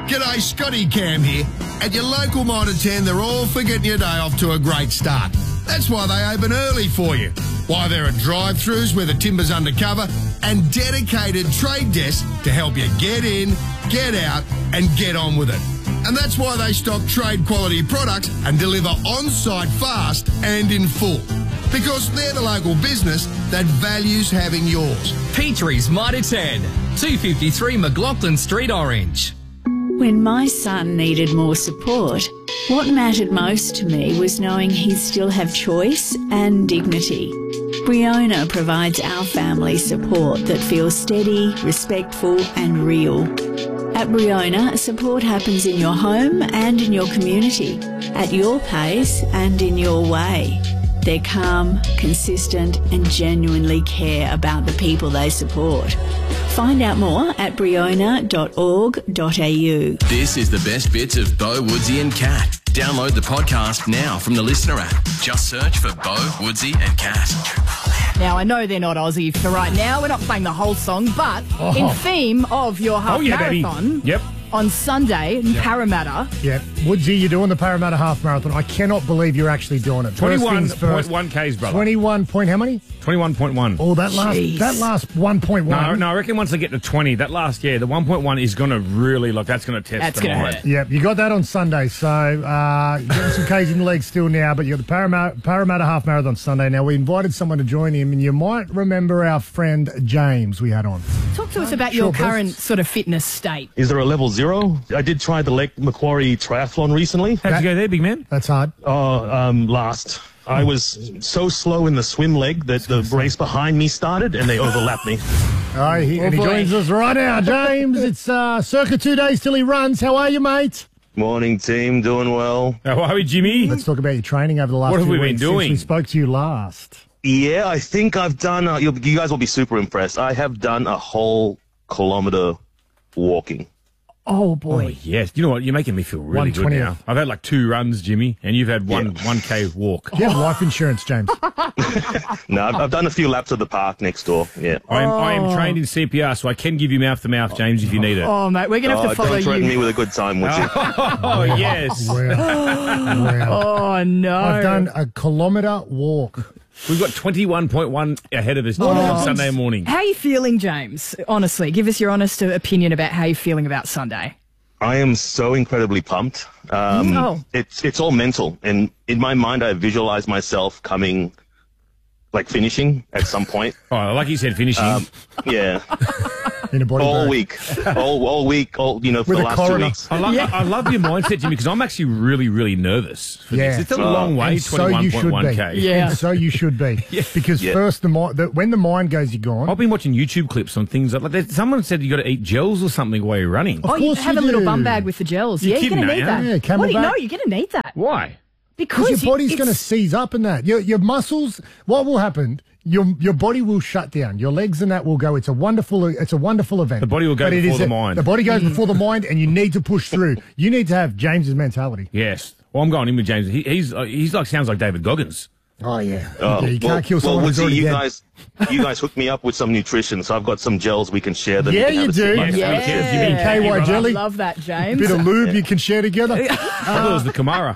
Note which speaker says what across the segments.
Speaker 1: G'day, Scotty Cam here. At your local Mitre 10, they're all for getting your day off to a great start. That's why they open early for you. Why there are drive-thrus where the timber's undercover and dedicated trade desks to help you get in, get out and get on with it. And that's why they stock trade quality products and deliver on-site fast and in full. Because they're the local business that values having yours.
Speaker 2: Petrie's Mitre 10, 253 McLaughlin Street, Orange.
Speaker 3: When my son needed more support, what mattered most to me was knowing he'd still have choice and dignity. Briona provides our family support that feels steady, respectful and real. At Briona, support happens in your home and in your community, at your pace and in your way. They're calm, consistent and genuinely care about the people they support. Find out more at briona.org.au.
Speaker 2: This is the best bits of Bo, Woodsy and Cat. Download the podcast now from the Listener app. Just search for Bo, Woodsy and Cat.
Speaker 4: Now, I know they're not Aussie for right now. We're not playing the whole song, but in theme of your half marathon on Sunday in Parramatta.
Speaker 5: Yep. Woodsy, you're doing the Parramatta half marathon. I cannot believe you're actually doing it.
Speaker 6: 21.1 Ks, brother.
Speaker 5: 21 point how many?
Speaker 6: 21.1.
Speaker 5: Oh, that last 1.1.
Speaker 6: No, I reckon once they get to 20, that last the 1.1 is going to really, that's going to test
Speaker 4: That's
Speaker 6: the
Speaker 4: gonna
Speaker 6: mind.
Speaker 4: hurt.
Speaker 5: Yep, you got that on Sunday. So you're getting some Ks in the legs still now, but you got the Parramatta half marathon Sunday. Now, we invited someone to join him, and you might remember our friend James we had on.
Speaker 4: Talk to us about your current sort of fitness state.
Speaker 7: Is there a level 0? I did try the Lake Macquarie Triathlon recently.
Speaker 6: How'd you go there, big man?
Speaker 5: That's hard.
Speaker 7: Last. I was so slow in the swim leg that the race behind me started and they overlapped me.
Speaker 5: Oh, he joins us right now, James. It's circa 2 days till he runs. How are you, mate?
Speaker 7: Morning, team. Doing well.
Speaker 6: How are we, Jimmy?
Speaker 5: Let's talk about your training over the last 2 weeks.
Speaker 6: What have we been doing?
Speaker 5: Since we spoke to you last.
Speaker 7: Yeah, I think I've done, you guys will be super impressed. I have done a whole kilometre walking.
Speaker 4: Oh, boy.
Speaker 6: Oh, yes. You know what? You're making me feel really good now. I've had 2 runs, Jimmy, and you've had 1K walk.
Speaker 5: Do you have life insurance, James?
Speaker 7: No, I've done a few laps of the park next door. Yeah.
Speaker 6: I am trained in CPR, so I can give you mouth-to-mouth, James, if you need it.
Speaker 4: Oh, mate, we're going to have to follow
Speaker 7: don't threaten
Speaker 4: you.
Speaker 7: me with a good time, would you?
Speaker 6: Oh, yes.
Speaker 5: Wow.
Speaker 4: Oh, no.
Speaker 5: I've done a kilometre walk.
Speaker 6: We've got 21.1 ahead of us on Sunday morning.
Speaker 4: How are you feeling, James? Honestly, give us your honest opinion about how you're feeling about Sunday.
Speaker 7: I am so incredibly pumped. It's all mental. And in my mind, I visualize myself finishing at some point.
Speaker 6: Oh, like you said, finishing.
Speaker 7: Yeah.
Speaker 5: In a body
Speaker 7: all
Speaker 5: bag.
Speaker 7: week, for the last 2 weeks.
Speaker 6: I love your mindset, Jimmy, because I'm actually really, really nervous for this. It's a long way, 21.1K.
Speaker 5: Yeah. And so you should be. Because first, when the mind goes, you're gone.
Speaker 6: I've been watching YouTube clips on things someone said you got to eat gels or something while you're running.
Speaker 4: You have a little bum bag with the gels.
Speaker 6: You're
Speaker 4: going to need that.
Speaker 5: Yeah, Camelback.
Speaker 4: No, you're going to need that.
Speaker 6: Why?
Speaker 4: Because
Speaker 5: your body's going to seize up in that. Your muscles, what will happen? Your body will shut down. Your legs and that will go. It's a wonderful event.
Speaker 6: The body will go before the mind.
Speaker 5: The body goes before the mind, and you need to push through. You need to have James's mentality.
Speaker 6: Yes. Well, I'm going in with James. He's sounds like David Goggins.
Speaker 5: Oh, yeah. You can't kill someone who's already dead.
Speaker 7: You guys hooked me up with some nutrition, so I've got some gels we can share.
Speaker 5: Yeah, you do. KY jelly.
Speaker 4: I love that, James.
Speaker 5: Bit of lube you can share together.
Speaker 6: I thought it was the Kamara.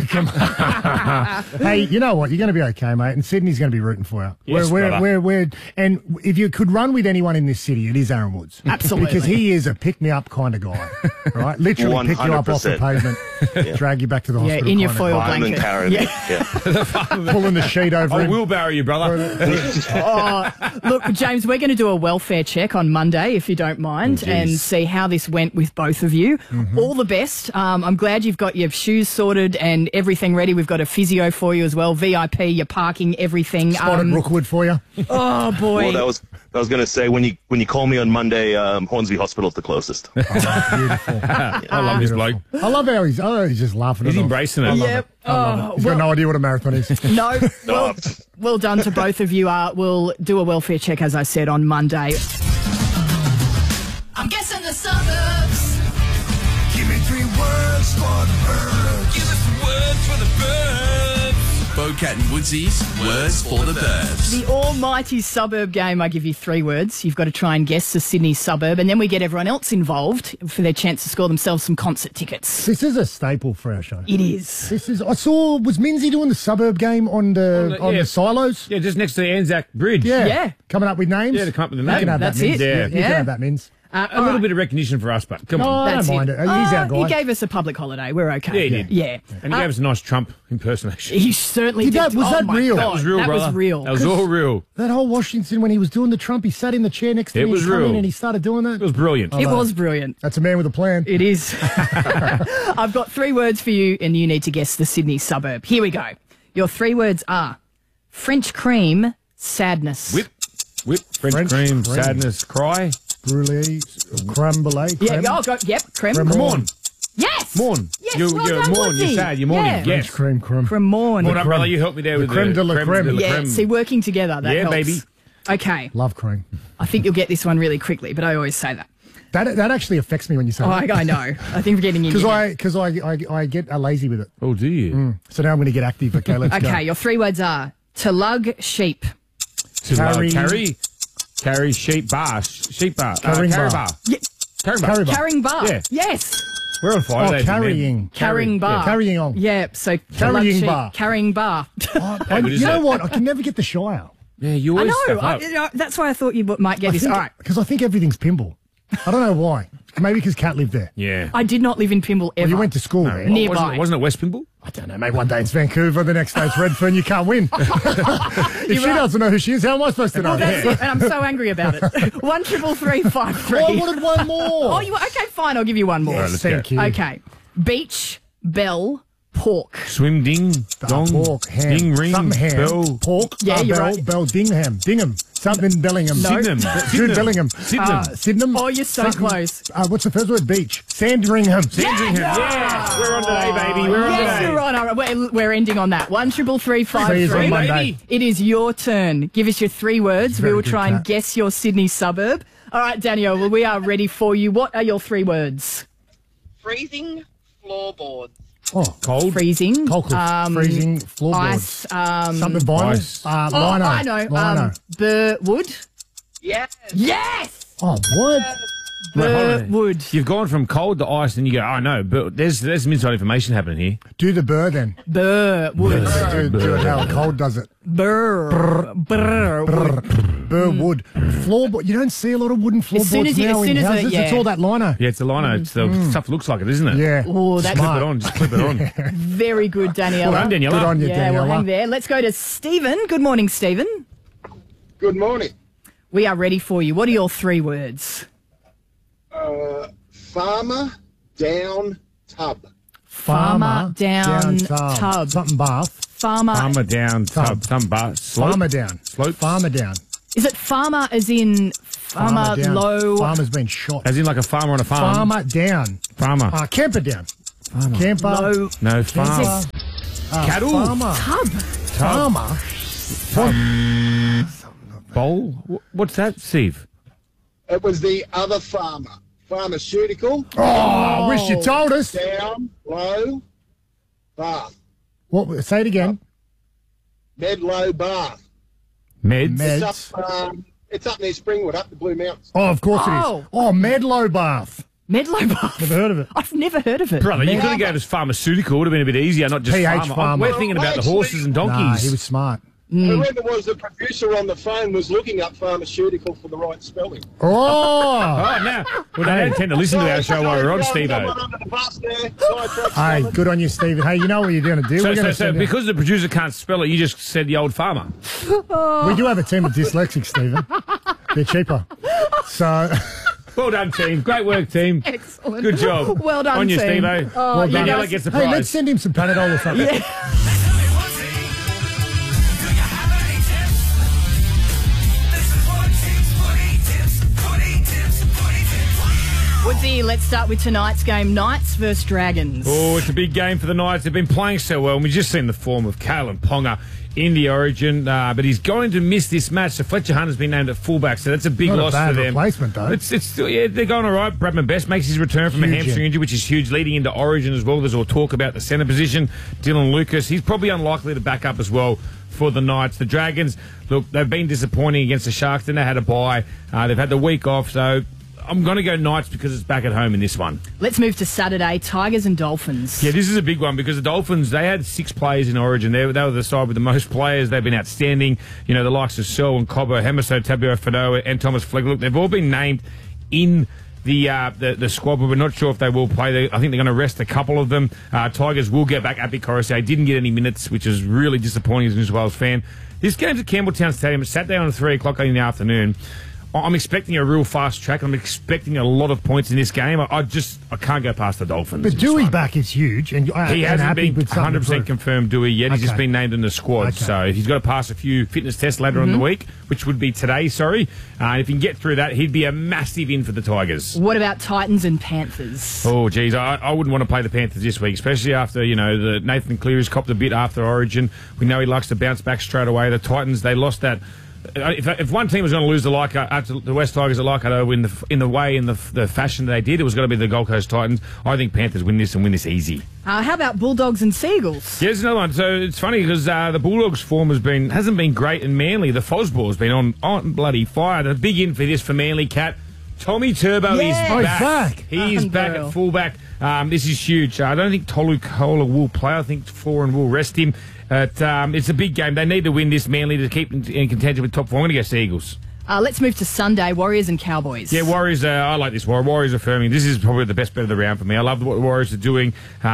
Speaker 5: Hey, you know what? You're going to be okay, mate. And Sydney's going to be rooting for you.
Speaker 6: Yes,
Speaker 5: And if you could run with anyone in this city, it is Aaron Woods.
Speaker 4: Absolutely.
Speaker 5: Because he is a pick-me-up kind of guy, right? Literally pick you up off the pavement, drag you back to the hospital.
Speaker 4: Yeah, in your foil blanket.
Speaker 5: Pulling the sheet over him.
Speaker 6: I will bury you, brother.
Speaker 4: Look, James, we're going to do a welfare check on Monday, if you don't mind, and see how this went with both of you. All the best. I'm glad you've got your shoes sorted and everything ready. We've got a physio for you as well, VIP, your parking, everything.
Speaker 5: Spotted Rookwood for you.
Speaker 4: Oh, boy.
Speaker 7: Well, I was going to say, when you call me on Monday, Hornsby Hospital's the closest.
Speaker 5: Beautiful.
Speaker 6: I love this bloke.
Speaker 5: I love how he's just laughing.
Speaker 6: He's embracing it.
Speaker 4: Yep.
Speaker 5: He's got no idea what a marathon is.
Speaker 4: No. Well done to both of you. We'll do a welfare check, as I said, on Monday.
Speaker 8: I'm guessing the suburbs.
Speaker 1: Give me 3 words for the birds.
Speaker 2: Give us some words for the birds. Bo Cat and Woodsy's Words for the Burbs.
Speaker 4: The almighty suburb game. I give you 3 words. You've got to try and guess the Sydney suburb, and then we get everyone else involved for their chance to score themselves some concert tickets.
Speaker 5: This is a staple for our show.
Speaker 4: It is.
Speaker 5: Was Minzy doing the suburb game on the silos?
Speaker 6: Yeah, just next to the Anzac Bridge.
Speaker 4: Yeah.
Speaker 5: Coming up with names?
Speaker 6: Yeah, to come up with the
Speaker 5: You can
Speaker 6: name.
Speaker 5: have
Speaker 4: That's
Speaker 5: that, Minz.
Speaker 4: it.
Speaker 6: Yeah.
Speaker 5: You can have that, Minz.
Speaker 6: A little bit of recognition for us, but come on.
Speaker 5: I
Speaker 4: That's
Speaker 5: don't mind it. He's our guy.
Speaker 4: He gave us a public holiday. We're okay.
Speaker 6: Yeah, he did.
Speaker 4: Yeah.
Speaker 6: And he gave us a nice Trump impersonation.
Speaker 4: He certainly
Speaker 5: Did
Speaker 4: did.
Speaker 5: that- was that
Speaker 4: my
Speaker 5: real?
Speaker 4: God,
Speaker 6: That was real,
Speaker 4: That
Speaker 6: brother.
Speaker 4: was real.
Speaker 6: That was all real.
Speaker 5: That whole Washington, when he was doing the Trump, he sat in the chair next to
Speaker 6: It
Speaker 5: me.
Speaker 6: was
Speaker 5: He come
Speaker 6: real.
Speaker 5: in and he started doing
Speaker 6: It
Speaker 5: that.
Speaker 6: was brilliant.
Speaker 4: It was brilliant.
Speaker 5: That's a man with a plan.
Speaker 4: It is. I've got 3 words for you, and you need to guess the Sydney suburb. Here we go. Your 3 words are French cream, sadness.
Speaker 6: Whip, French cream,
Speaker 5: cream.
Speaker 6: sadness, cry.
Speaker 5: Brulee, creme brulee.
Speaker 4: Yeah,
Speaker 5: creme.
Speaker 4: I'll go. Yep, creme.
Speaker 5: Creme
Speaker 6: Come
Speaker 5: morne.
Speaker 6: on.
Speaker 4: Yes.
Speaker 6: Morn.
Speaker 4: Yes,
Speaker 6: You're
Speaker 4: well done,
Speaker 6: morn.
Speaker 4: Woodsy.
Speaker 6: You're sad. You're morning.
Speaker 4: Yeah.
Speaker 6: Yes.
Speaker 5: Creme.
Speaker 4: Creme morne.
Speaker 6: Well done, brother. You helped me there with
Speaker 5: creme
Speaker 6: the
Speaker 5: de la creme.
Speaker 4: Yeah, see, working together, that
Speaker 6: Yeah,
Speaker 4: helps.
Speaker 6: baby.
Speaker 4: Okay,
Speaker 5: Love cream.
Speaker 4: I think you'll get this one really quickly, but I always say that.
Speaker 5: That actually affects me when you say
Speaker 4: Oh,
Speaker 5: that.
Speaker 4: I know. I think we're getting in.
Speaker 5: Because I get lazy with it.
Speaker 6: Oh, do you?
Speaker 5: So now I'm going to get active. Okay, let's go.
Speaker 4: Okay, your 3 words are to lug sheep.
Speaker 6: Carry sheep bar. Sheep bar.
Speaker 5: Carrying
Speaker 6: Carry
Speaker 5: bar.
Speaker 6: bar.
Speaker 4: Yeah.
Speaker 6: Carry bar.
Speaker 5: Carry bar.
Speaker 4: Carrying bar.
Speaker 6: Yeah.
Speaker 4: Yes.
Speaker 6: We're on fire.
Speaker 5: Oh,
Speaker 6: ladies and men.
Speaker 5: carrying.
Speaker 4: Carrying bar.
Speaker 5: Yeah, carrying on.
Speaker 4: Yeah, so to lug
Speaker 5: Carrying
Speaker 4: sheep.
Speaker 5: bar.
Speaker 4: Carrying bar.
Speaker 6: good,
Speaker 5: You
Speaker 6: isn't
Speaker 5: know
Speaker 6: it?
Speaker 5: what? I can never get the Shire.
Speaker 6: Yeah, you
Speaker 4: I
Speaker 6: always
Speaker 4: know.
Speaker 6: stuff up.
Speaker 4: That's why I thought you might get this. All right.
Speaker 5: Because I think everything's pinball. I don't know why. Maybe because Kat lived there.
Speaker 6: Yeah.
Speaker 4: I did not live in Pymble ever.
Speaker 5: Well, you went to school there.
Speaker 4: Nearby.
Speaker 6: Wasn't it West Pymble?
Speaker 5: I don't know. Maybe one day it's Vancouver, the next day it's Redfern. You can't win. If she doesn't know who she is, how am I supposed to know?
Speaker 4: Well, that's it, and I'm so angry about it. 133353.
Speaker 5: Oh, I wanted one more.
Speaker 4: Oh, okay, fine. I'll give you one more.
Speaker 6: All right, let's
Speaker 5: Thank
Speaker 6: go.
Speaker 5: you.
Speaker 4: Okay. Beach, bell, pork.
Speaker 6: Swim ding, dong,
Speaker 5: Pork, ham.
Speaker 6: ding ring,
Speaker 5: Something ham.
Speaker 6: bell.
Speaker 5: Pork.
Speaker 4: Yeah, you're
Speaker 5: bell,
Speaker 4: right.
Speaker 5: Bell, Dingham. Something Bellingham.
Speaker 4: No.
Speaker 6: Sydenham.
Speaker 5: Jude Bellingham.
Speaker 6: Sydenham.
Speaker 4: Oh, you're so
Speaker 5: Something-
Speaker 4: close.
Speaker 5: What's the first word? Beach. Sandringham.
Speaker 6: Sandringham. Yeah. We're on today, baby. We're on
Speaker 4: Yes,
Speaker 6: today.
Speaker 4: you're on. All right, we're ending on that. 133353.
Speaker 5: Three is on Monday.
Speaker 4: It is your turn. Give us your 3 words. We will
Speaker 5: good,
Speaker 4: try and
Speaker 5: Kat.
Speaker 4: guess your Sydney suburb. All right, Daniel, well, we are ready for you. What are your 3 words?
Speaker 9: Freezing floorboards.
Speaker 5: Oh,
Speaker 6: Cold.
Speaker 4: Freezing.
Speaker 5: cold clips. Freezing floorboards.
Speaker 4: Ice.
Speaker 5: Something vinyl.
Speaker 6: Ice.
Speaker 5: Lino.
Speaker 4: I know.
Speaker 5: Lino.
Speaker 4: Burwood.
Speaker 9: Yes.
Speaker 4: Yes!
Speaker 5: Oh, what?
Speaker 4: Burwood.
Speaker 6: You've gone from cold to ice, and you go, oh no, but there's some inside information happening here.
Speaker 5: Do the burr then.
Speaker 4: Burwood.
Speaker 5: Do it how cold does it.
Speaker 4: Burwood.
Speaker 5: Burr wood. Floorboard. You don't see a lot of wooden floorboards
Speaker 4: soon as you-
Speaker 5: now
Speaker 4: as
Speaker 5: in
Speaker 4: soon as
Speaker 5: houses.
Speaker 4: yeah.
Speaker 5: It's all that lino.
Speaker 6: Yeah, it's a lino. It's the stuff that looks like it, isn't it?
Speaker 5: Yeah.
Speaker 4: Oh, that's
Speaker 6: Clip it on. Just clip it on.
Speaker 4: very good, Daniela.
Speaker 6: Well done, Daniela.
Speaker 5: Good on you,
Speaker 4: Yeah, we'll
Speaker 5: Daniela.
Speaker 4: hang there. Let's go to Stephen. Good morning, Stephen.
Speaker 10: Good morning.
Speaker 4: We are ready for you. What are your 3 words?
Speaker 10: Farmer down tub.
Speaker 4: Farmer down tub.
Speaker 5: Something bath.
Speaker 4: Farmer.
Speaker 6: Farmer down, tub, some bar, slope.
Speaker 5: Farmer down.
Speaker 6: Slope.
Speaker 5: Farmer down.
Speaker 4: Is it farmer as in farmer
Speaker 5: down.
Speaker 4: low?
Speaker 5: Farmer's been shot.
Speaker 6: As in like a farmer on a farm.
Speaker 5: Farmer down.
Speaker 6: Farmer.
Speaker 5: Camper down. Camper.
Speaker 4: Low.
Speaker 6: No, farmer. Cattle.
Speaker 5: Farmer.
Speaker 4: Tub.
Speaker 5: Farmer.
Speaker 6: Bowl. What's that, Steve?
Speaker 10: It was the other farmer. Pharmaceutical.
Speaker 5: Oh, I wish you told us.
Speaker 10: Down, low, bath.
Speaker 5: What? Say it again.
Speaker 10: Medlow Bath.
Speaker 6: Meds.
Speaker 5: Meds.
Speaker 10: It's up near Springwood, up the Blue Mountains.
Speaker 5: Oh, of course it
Speaker 4: Oh.
Speaker 5: is. Oh, Medlow Bath.
Speaker 4: Medlow Bath.
Speaker 5: Never heard of it.
Speaker 4: I've never heard of it.
Speaker 6: Brother, you could have gone as pharmaceutical. Would have been a bit easier, not just
Speaker 5: PH
Speaker 6: farmer.
Speaker 5: farmer.
Speaker 6: We're thinking about the horses and
Speaker 5: Nah,
Speaker 6: donkeys.
Speaker 5: he was smart.
Speaker 10: Whoever was the producer on the phone was looking up pharmaceutical for the right spelling.
Speaker 5: Oh.
Speaker 6: Oh, now. Well, they don't tend to listen to our show while we're on, Steve-O.
Speaker 5: Hey, good on you, Stephen. Hey, you know what you're going to do? We're gonna
Speaker 6: So
Speaker 5: send
Speaker 6: because the producer can't spell it, you just said the old farmer.
Speaker 5: we do have a team of dyslexics, Stephen. They're cheaper. So,
Speaker 6: Well done, team. Great work, team.
Speaker 4: Excellent.
Speaker 6: Good job.
Speaker 4: Well done,
Speaker 6: on you,
Speaker 4: team.
Speaker 6: Steve-O.
Speaker 4: Oh,
Speaker 5: well
Speaker 4: you
Speaker 5: done.
Speaker 6: Daniela
Speaker 4: guys-
Speaker 6: gets the
Speaker 5: hey,
Speaker 6: prize.
Speaker 5: let's send him some Panadol or something.
Speaker 4: Woodsy, let's start with tonight's game, Knights versus Dragons.
Speaker 6: Oh, it's a big game for the Knights. They've been playing so well, and we've just seen the form of Kale and Ponga in the Origin, but he's going to miss this match. So Fletcher Hunter's been named at fullback, so that's a big loss for them.
Speaker 5: Replacement though.
Speaker 6: It's still, yeah, they're going all right. Bradman Best makes his return from a hamstring injury, which is huge, leading into Origin as well. There's all talk about the centre position. Dylan Lucas, he's probably unlikely to back up as well for the Knights. The Dragons, look, they've been disappointing against the Sharks. Then they had a bye. They've had the week off, so I'm going to go Knights because it's back at home in this one.
Speaker 4: Let's move to Saturday, Tigers and Dolphins.
Speaker 6: Yeah, this is a big one because the Dolphins, they had 6 players in Origin. They were the side with the most players. They've been outstanding. You know, the likes of Selwyn Cobber, Hemiso Tabuai-Whenua, and Thomas Flegler. Look, they've all been named in the squad, but we're not sure if they will play. I think they're going to rest a couple of them. Tigers will get back. Api Koroisau didn't get any minutes, which is really disappointing as a New South Wales fan. This game's at Campbelltown Stadium. It's Saturday on 3 o'clock in the afternoon. I'm expecting a real fast track. I'm expecting a lot of points in this game. I can't go past the Dolphins.
Speaker 5: But Dewey's back is huge. And
Speaker 6: he hasn't been 100% confirmed, Dewey, yet.
Speaker 5: Okay.
Speaker 6: He's just been named in the squad. Okay. So he's got to pass a few fitness tests later in the week, which would be today, sorry. If he can get through that, he'd be a massive in for the Tigers.
Speaker 4: What about Titans and Panthers?
Speaker 6: Oh, geez. I wouldn't want to play the Panthers this week, especially after, the Nathan Cleary's copped a bit after Origin. We know he likes to bounce back straight away. The Titans, they lost that. If one team was going to lose the West Tigers at Waikato in the fashion they did, it was going to be the Gold Coast Titans. I think Panthers win this and win this easy.
Speaker 4: How about Bulldogs and Seagulls?
Speaker 6: Yeah, there's another one. So it's funny because the Bulldogs' form hasn't been great in Manly. The Fosball's been on bloody fire. The big in for this for Manly, Cat. Tommy Turbo is back. He's back at fullback. This is huge. I don't think Tolu Kola will play. I think Foran will rest him. It's a big game. They need to win this, Manly, to keep in contention with top 4. I'm going to go Seagulls.
Speaker 4: Let's move to Sunday, Warriors and Cowboys.
Speaker 6: Yeah, Warriors, I like this. Warriors are firming. This is probably the best bet of the round for me. I love what the Warriors are doing.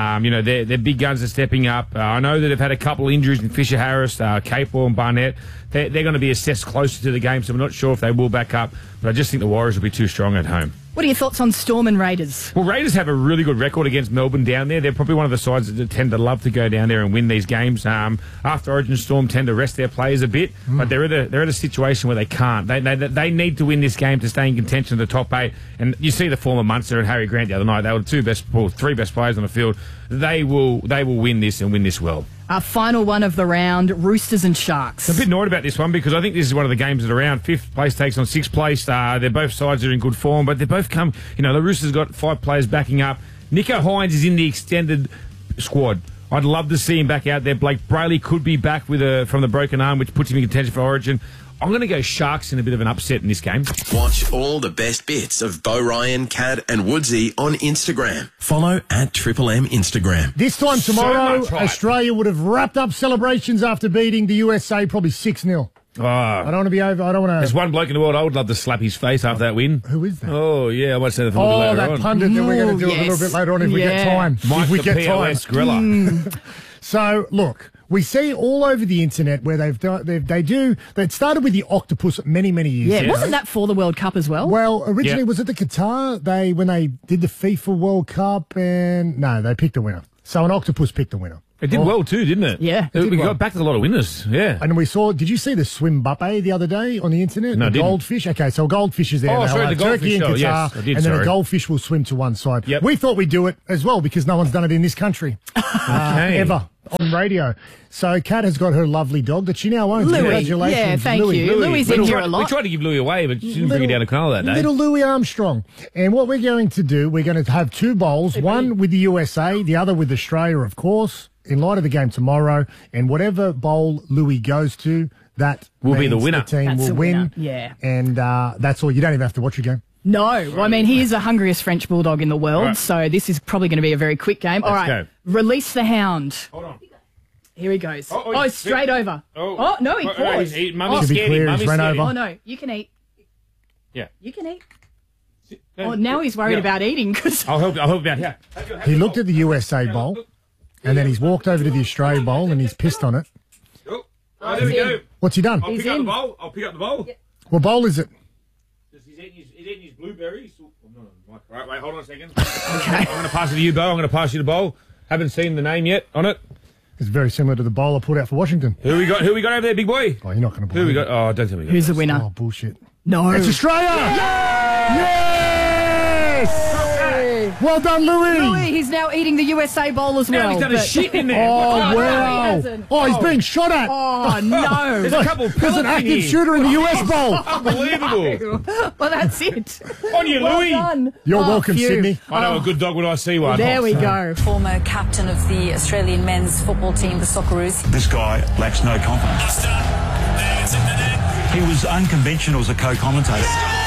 Speaker 6: Their big guns are stepping up. I know that they've had a couple of injuries in Fisher Harris, Capewell and Barnett. They're going to be assessed closer to the game, so I'm not sure if they will back up. But I just think the Warriors will be too strong at home.
Speaker 4: What are your thoughts on Storm and Raiders?
Speaker 6: Well, Raiders have a really good record against Melbourne down there. They're probably one of the sides that tend to love to go down there and win these games. After Origin, Storm tend to rest their players a bit, but they're at a situation where they can't. They need to win this game to stay in contention of the top 8. And you see the form of Munster and Harry Grant the other night. They were the 3 best players on the field. They will win this and win this well.
Speaker 4: Final one of the round, Roosters and Sharks.
Speaker 6: I'm a bit annoyed about this one because I think this is one of the games that are around. 5th place takes on 6th place. They're both sides are in good form, but they both come. The Roosters got 5 players backing up. Nico Hines is in the extended squad. I'd love to see him back out there. Blake Brayley could be back from the broken arm, which puts him in contention for Origin. I'm going to go Sharks in a bit of an upset in this game.
Speaker 2: Watch all the best bits of Bo Ryan, Cad and Woodsy on Instagram. Follow at Triple M Instagram.
Speaker 5: This time tomorrow, Australia would have wrapped up celebrations after beating the USA probably 6-0.
Speaker 6: Oh.
Speaker 5: I don't want to be over. I don't want to.
Speaker 6: There's one bloke in the world I would love to slap his face after that win.
Speaker 5: Who is that?
Speaker 6: Oh, yeah, I might say that a little bit later on.
Speaker 5: That pundit that we're going to do a little bit later on if we get time.
Speaker 6: Mike
Speaker 5: if we
Speaker 6: the
Speaker 5: get
Speaker 6: POS
Speaker 5: time.
Speaker 6: Grilla.
Speaker 5: So, look. We see all over the internet where they started with the octopus many years ago.
Speaker 4: Wasn't that for the World Cup as well?
Speaker 5: Well, originally was it the Qatar? When they did the FIFA World Cup they picked a winner. So an octopus picked a winner.
Speaker 6: It did well too, didn't it?
Speaker 4: Yeah.
Speaker 6: We got back to a lot of winners, yeah.
Speaker 5: And we saw, did you see the swim buffet the other day on the internet?
Speaker 6: No,
Speaker 5: the goldfish? Okay, so a goldfish is there.
Speaker 6: Oh, sorry, the goldfish
Speaker 5: Turkey and Qatar,
Speaker 6: yes, I did,
Speaker 5: and then a goldfish will swim to one side.
Speaker 6: Yep.
Speaker 5: We thought we'd do it as well because no one's done it in this country ever on radio. So Kat has got her lovely dog that she now owns.
Speaker 4: Louis.
Speaker 5: Congratulations,
Speaker 4: Yeah, thank you. Louis in here a lot.
Speaker 6: We tried to give Louis away, but she didn't bring it down to Cronulla that day.
Speaker 5: Little Louis Armstrong. And what we're going to do, we're going to have 2 bowls, one with the USA, the other with Australia, of course, in light of the game tomorrow. And whatever bowl Louis goes to, that
Speaker 6: will be the winner.
Speaker 5: The team will win.
Speaker 4: Yeah.
Speaker 5: And that's all. You don't even have to watch a game.
Speaker 4: No. Well, I mean, he is the hungriest French bulldog in the world, so this is probably going to be a very quick game. All right.
Speaker 6: Go.
Speaker 4: Release the hound.
Speaker 6: Hold on.
Speaker 4: Here he goes. Straight over.
Speaker 6: Oh,
Speaker 4: no, he paused.
Speaker 6: Mummy's scared him. Mummy's
Speaker 5: ran
Speaker 6: scared
Speaker 5: over.
Speaker 4: Oh, no, you can eat.
Speaker 6: Yeah.
Speaker 4: You can eat. Oh, now he's worried about eating. Cause
Speaker 6: I'll help out here.
Speaker 5: He looked at the USA bowl, and then he's walked over to the Australia bowl, and he's pissed on it.
Speaker 6: Oh, there we go.
Speaker 5: What's he done?
Speaker 6: I'll pick up the bowl. Yeah.
Speaker 5: What bowl is it?
Speaker 6: He's eating his blueberries. Right, wait, hold on a second. Okay. I'm going to pass it to you, Bo. I'm going to pass you the bowl. Haven't seen the name yet on it.
Speaker 5: It's very similar to the bowl I put out for Washington.
Speaker 6: Who we got over there, big boy?
Speaker 5: Oh, you're not going to believe
Speaker 6: Who we got? Oh, don't tell me.
Speaker 4: Who's the winner?
Speaker 5: Oh, bullshit.
Speaker 4: No.
Speaker 5: It's Australia! Yes! Well done, Louis.
Speaker 4: Louis, he's now eating the USA bowl as well.
Speaker 6: Now he's done a shit in there.
Speaker 5: Oh,
Speaker 4: no, he
Speaker 5: wow.
Speaker 4: hasn't.
Speaker 5: Oh, he's being shot at.
Speaker 4: Oh, no.
Speaker 6: There's a couple of
Speaker 5: There's an
Speaker 6: pellets in
Speaker 5: active
Speaker 6: here.
Speaker 5: shooter in the US bowl.
Speaker 6: Unbelievable.
Speaker 4: Well, that's it.
Speaker 6: On you,
Speaker 4: Well
Speaker 6: Louis.
Speaker 4: done.
Speaker 5: You're
Speaker 4: Oh,
Speaker 5: welcome,
Speaker 4: phew.
Speaker 5: Sydney.
Speaker 6: I know a good dog when I see one.
Speaker 4: There we go.
Speaker 11: Former captain of the Australian men's football team, the Socceroos.
Speaker 12: This guy lacks no confidence. He was unconventional as a co-commentator.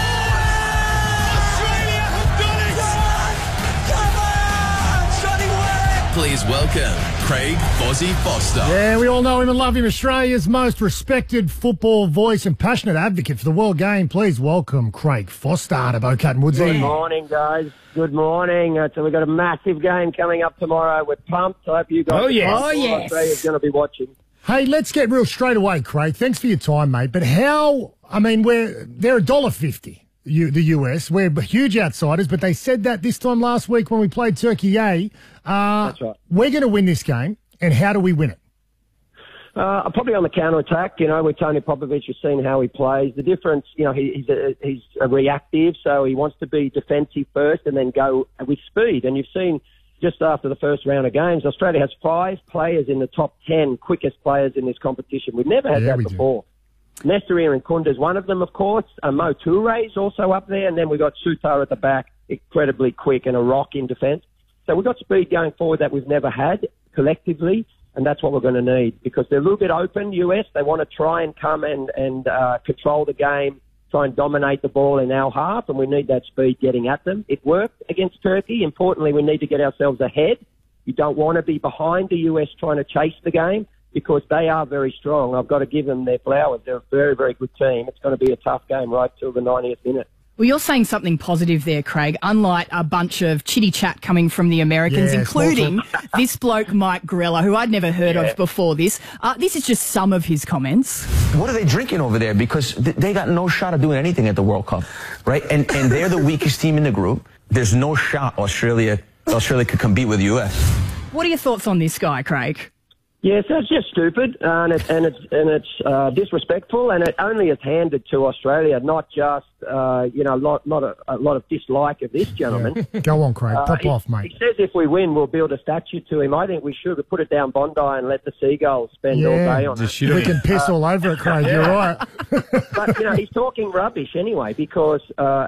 Speaker 2: Please welcome Craig Fozzie Foster.
Speaker 5: Yeah, we all know him and love him. Australia's most respected football voice and passionate advocate for the world game. Please welcome Craig Foster to Bocat and Woodsy.
Speaker 13: Good morning, guys. Good morning. So we've got a massive game coming up tomorrow. We're pumped. I hope you guys
Speaker 6: Oh, yes.
Speaker 13: are pumped.
Speaker 4: Oh, yes.
Speaker 13: Australia's going to be watching.
Speaker 5: Hey, let's get real straight away, Craig. Thanks for your time, mate. But they're $1.50. The US, we're huge outsiders, but they said that this time last week when we played Turkey A.
Speaker 13: That's right.
Speaker 5: We're going to win this game, and how do we win it?
Speaker 13: Probably on the counter-attack, with Tony Popovic, you've seen how he plays. The difference, he's a reactive, so he wants to be defensive first and then go with speed. And you've seen just after the first round of games, Australia has 5 players in the top 10 quickest players in this competition. We've never had that before. Nestor Irankunda is one of them, of course. Mo Toure is also up there. And then we've got Sutar at the back, incredibly quick and a rock in defence. So we've got speed going forward that we've never had collectively. And that's what we're going to need because they're a little bit open, US. They want to try and come and control the game, try and dominate the ball in our half. And we need that speed getting at them. It worked against Turkey. Importantly, we need to get ourselves ahead. You don't want to be behind the US trying to chase the game, because they are very strong. I've got to give them their flowers. They're a very, very good team. It's going to be a tough game right till the 90th minute.
Speaker 4: Well, you're saying something positive there, Craig, unlike a bunch of chitty chat coming from the Americans, including this bloke, Mike Grella, who I'd never heard of before this. This is just some of his comments.
Speaker 14: What are they drinking over there? Because they got no shot of doing anything at the World Cup, right? And they're the weakest team in the group. There's no shot Australia could compete with the US.
Speaker 4: What are your thoughts on this guy, Craig?
Speaker 13: Yeah, so it's just stupid and it's disrespectful, and it only is handed to Australia, not just a lot of dislike of this gentleman.
Speaker 5: Yeah. Go on, Craig. Pop off, mate.
Speaker 13: He says if we win, we'll build a statue to him. I think we should put it down Bondi and let the seagulls spend all day on it.
Speaker 5: We can piss all over it, Craig. You're right.
Speaker 13: But he's talking rubbish anyway because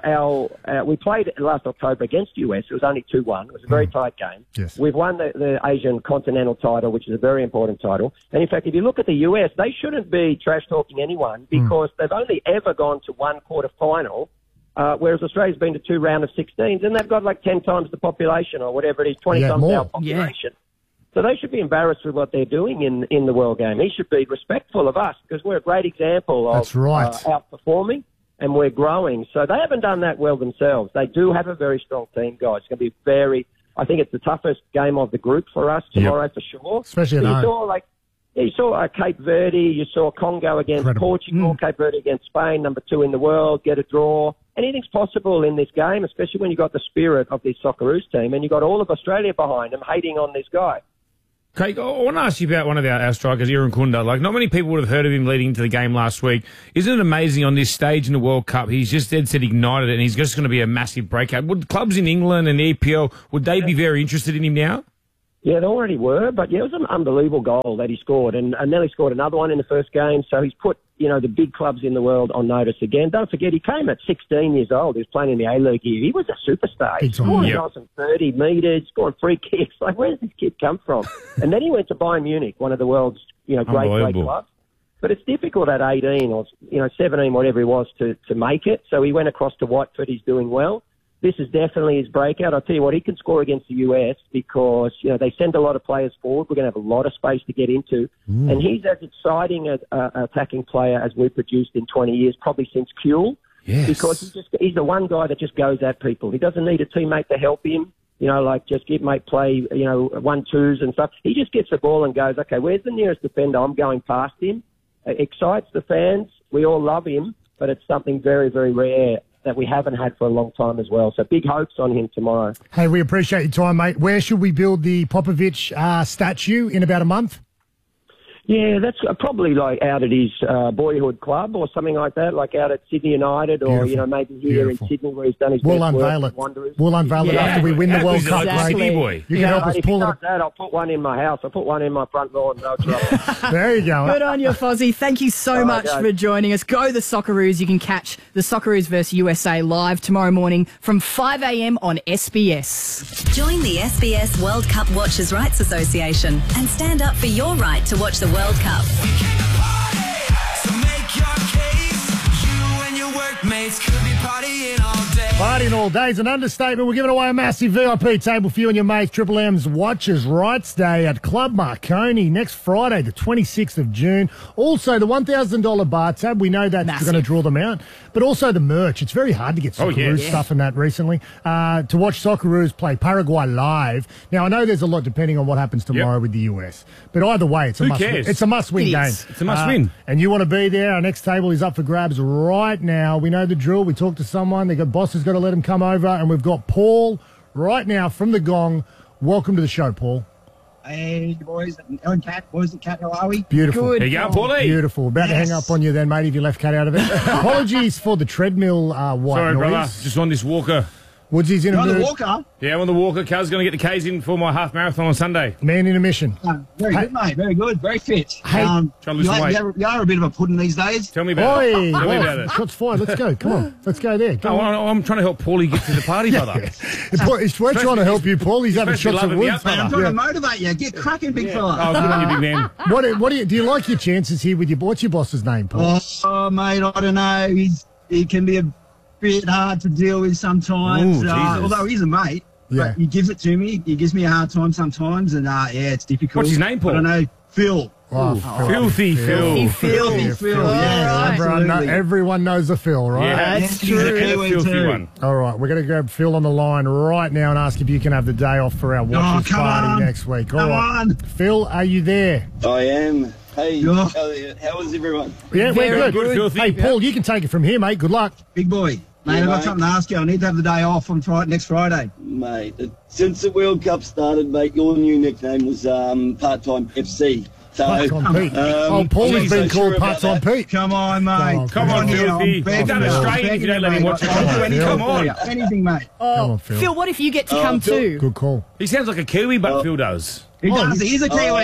Speaker 13: we played last October against US. It was only 2-1. It was a very tight game.
Speaker 5: Yes.
Speaker 13: We've won the Asian Continental title, which is a very important title. And in fact, if you look at the US, they shouldn't be trash talking anyone because they've only ever gone to one quarter final, whereas Australia's been to 2 round of 16s, and they've got like 10 times the population or whatever it is, 20 times our population. So they should be embarrassed with what they're doing in the world game. He should be respectful of us because we're a great example of outperforming and we're growing. So they haven't done that well themselves. They do have a very strong team, guys. It's going to be I think it's the toughest game of the group for us tomorrow for sure.
Speaker 5: Especially at home.
Speaker 13: You saw Cape Verde, you saw Congo against Portugal, Cape Verde against Spain, number 2 in the world, get a draw. Anything's possible in this game, especially when you've got the spirit of this Socceroos team and you've got all of Australia behind them hating on this guy.
Speaker 6: Craig, I want to ask you about one of our strikers, Irankunda. Like, not many people would have heard of him leading into the game last week. Isn't it amazing on this stage in the World Cup? He's just dead set ignited and he's just going to be a massive breakout. Would clubs in England and the EPL, would they be very interested in him now?
Speaker 13: Yeah, they already were, but it was an unbelievable goal that he scored, and then he scored another one in the first game, so he's put, the big clubs in the world on notice again. Don't forget, he came at 16 years old. He was playing in the A-League here. He was a superstar. He scored goals from 30 metres, scoring free kicks. Like, where does this kid come from? And then he went to Bayern Munich, one of the world's, great clubs. But it's difficult at 18 or, 17, whatever he was, to make it. So he went across to Watford. He's doing well. This is definitely his breakout. I'll tell you what, he can score against the US because, they send a lot of players forward. We're going to have a lot of space to get into. And he's as exciting an attacking player as we've produced in 20 years, probably since Kuehl. Yes. Because he's the one guy that just goes at people. He doesn't need a teammate to help him, just give mate play, 1-2s and stuff. He just gets the ball and goes, okay, where's the nearest defender? I'm going past him. It excites the fans. We all love him, but it's something very, very rare that we haven't had for a long time as well. So big hopes on him tomorrow.
Speaker 5: Hey, we appreciate your time, mate. Where should we build the Popovic statue in about a month?
Speaker 13: Yeah, that's probably like out at his boyhood club or something like that, like out at Sydney United or, maybe here in Sydney where he's done his
Speaker 5: We'll
Speaker 13: best
Speaker 5: unveil
Speaker 13: work
Speaker 5: it.
Speaker 13: at Wanderers.
Speaker 5: We'll unveil it after we win the World Cup,
Speaker 6: Exactly.
Speaker 5: mate. You can help us
Speaker 13: if
Speaker 5: pull
Speaker 13: he
Speaker 5: it.
Speaker 13: does that, I'll put one in my house. I'll put one in my front lawn. No trouble.
Speaker 5: There you go.
Speaker 4: Good on you, Fozzie. Thank you so much for joining us. Go the Socceroos. You can catch the Socceroos versus USA live tomorrow morning from 5 a.m. on SBS.
Speaker 15: Join the SBS World Cup Watchers' Rights Association and stand up for your right to watch the World Cup.
Speaker 5: Partying all day is an understatement. We're giving away a massive VIP table for you and your mates. Triple M's Watchers' Rights Day at Club Marconi next Friday, the 26th of June. Also, the $1,000 bar tab. We know that's going to draw them out. But also the merch. It's very hard to get Socceroos stuff in that recently. To watch Socceroos play Paraguay live. Now, I know there's a lot depending on what happens tomorrow with the US. But either way, it's a must-win game.
Speaker 6: It's a must-win.
Speaker 5: And you want to be there. Our next table is up for grabs right now. We know the drill. We talked to someone. The boss has got to let him come over. And we've got Paul right now from the Gong. Welcome to the show, Paul.
Speaker 16: Hey, boys and Cat. Boys and Cat, how are we?
Speaker 5: Beautiful.
Speaker 6: There you go, Paulie.
Speaker 5: Beautiful. About to hang up on you then, mate, if you left Cat out of it. Apologies for the treadmill white
Speaker 6: Sorry,
Speaker 5: noise.
Speaker 6: brother. Just on this walker.
Speaker 5: Woodsy's in a mood.
Speaker 16: the walker?
Speaker 6: Yeah, I'm on the walker. Car's going to get the K's in for my half marathon on Sunday.
Speaker 5: Man in a mission.
Speaker 16: Very good, mate. Very good. Very fit.
Speaker 5: Hey,
Speaker 6: trying to lose some weight.
Speaker 16: You are a bit of a pudding these days.
Speaker 6: Tell me about it.
Speaker 5: Oi,
Speaker 6: Tell me about it.
Speaker 5: Shots fired. Let's go. Come on. Let's go there. Come on.
Speaker 6: I'm trying to help Paulie get to the party, brother.
Speaker 5: We're trying to help you, Paul. He's having shots of woods.
Speaker 16: I'm trying to motivate you. Get cracking, big fella.
Speaker 6: Oh, good on you, big man.
Speaker 5: What do you like your chances here with your what's your boss's name, Paul?
Speaker 16: Oh, mate, I don't know. He can be a bit hard to deal with sometimes.
Speaker 6: Ooh,
Speaker 16: although he's a mate.
Speaker 5: Yeah.
Speaker 16: But he gives it to me. He gives me a hard time sometimes, and it's difficult.
Speaker 6: What's his name, Paul?
Speaker 16: I don't know. Phil.
Speaker 6: Filthy Phil.
Speaker 16: Filthy Phil. Yeah,
Speaker 5: everyone knows the Phil, right?
Speaker 6: Yeah,
Speaker 16: that's true.
Speaker 6: He's a filthy one.
Speaker 5: All right, we're going to grab Phil on the line right now and ask if you can have the day off for our watchers party next week. All right, Phil, are you there?
Speaker 17: I am. Hey, how is everyone?
Speaker 5: Yeah, we're good.
Speaker 6: Filthy.
Speaker 5: Hey, Paul, you can take it from here, mate. Good luck.
Speaker 16: Big boy. Mate, I've got something to ask you. I need to have the day off on next Friday.
Speaker 17: Mate, since the World Cup started, mate, your new nickname was Part-Time FC. So,
Speaker 5: Part-Time Pete. Paul has been called Part-Time Pete.
Speaker 16: Come on, mate.
Speaker 6: Come on, Filthy. You've done Australian if you don't let him watch it. Come on.
Speaker 16: Anything, mate.
Speaker 5: Come on, Phil.
Speaker 4: Phil, what if you get to come too?
Speaker 5: Good call.
Speaker 6: He sounds like a Kiwi, but Phil does.
Speaker 16: He does. He's a Kiwi.
Speaker 5: Cool.